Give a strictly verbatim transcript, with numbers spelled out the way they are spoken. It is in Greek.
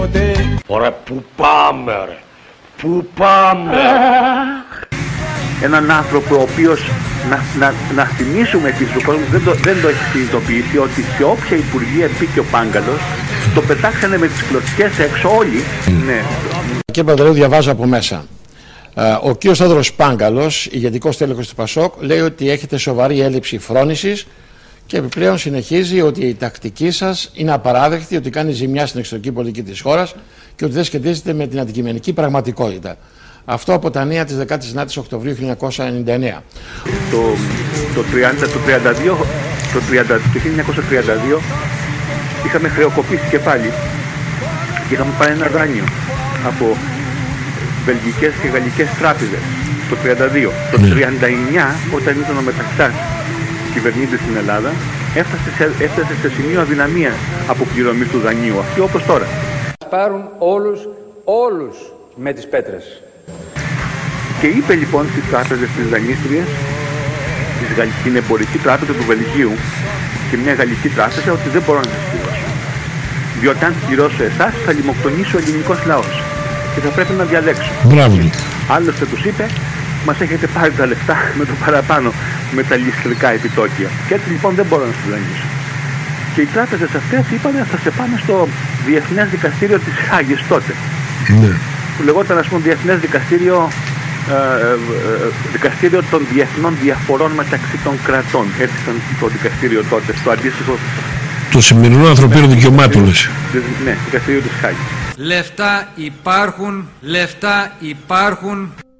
Ωραία, πού πάμε ρε, πού πάμε. Έναν άνθρωπο ο οποίος, να, να, να θυμίσουμε επίσης, ο κόσμος δεν το, δεν το έχει συνειδητοποιήσει, ότι σε όποια υπουργεία μπήκε ο Πάγκαλος, το πετάξανε με τις κλωτσιές έξω όλοι. Mm. Ναι. Κύριε Παντελεού, διαβάζω από μέσα. Ο κ. Θόδωρος Πάγκαλος, ηγετικός τέλεχος του Πασόκ, λέει ότι έχετε σοβαρή έλλειψη φρόνησης και επιπλέον συνεχίζει ότι η τακτική σας είναι απαράδεκτη, ότι κάνει ζημιά στην εξωτερική πολιτική της χώρας και ότι δεν σχετίζεται με την αντικειμενική πραγματικότητα. Αυτό από τα νέα της δεκάτης ενάτης Οκτωβρίου χίλια εννιακόσια ενενήντα εννέα. Το, το, τριάντα, το, τριάντα δύο, το, τριάντα, το χίλια εννιακόσια τριάντα δύο είχαμε χρεοκοπήσει και πάλι και είχαμε πάρει ένα δάνειο από βελγικές και γαλλικές τράπεζες το τριάντα δύο. Το τριάντα εννέα, όταν ήταν ο Μεταξάς κυβερνήτης στην Ελλάδα, έφτασε σε, έφτασε σε σημείο αδυναμίας αποπληρωμής του δανείου, αυτή όπως τώρα. Πάρουν όλους, όλους με τις πέτρες. Και είπε λοιπόν στις τράπεζες της δανείστριας, την εμπορική τράπεζα του Βελγίου και μια γαλλική τράπεζα, ότι δεν μπορώ να σας πληρώσω. Διότι αν πληρώσω εσάς θα λιμοκτονήσει ο ελληνικός λαός και θα πρέπει να διαλέξω. Μπράβο. Άλλωστε τους είπε, μας έχετε πάρει τα λεφτά με το παραπάνω με τα ληστρικά επιτόκια. Και έτσι λοιπόν δεν μπορώ να σας δανείσω. Και οι τράπεζες αυτές είπαν, θα σε πάμε στο Διεθνές Δικαστήριο της Χάγης τότε. Ναι. Που λεγόταν, ας πούμε, Διεθνές Δικαστήριο, ε, ε, ε, δικαστήριο των Διεθνών Διαφορών μεταξύ των κρατών. Έτσι ήταν το δικαστήριο τότε, στο αντίστοιχο. Το σημερινό ανθρωπίνων δικαιωμάτων. Ναι, δικαστήριο της Χάγης. Λεφτά υπάρχουν, λεφτά υπάρχουν.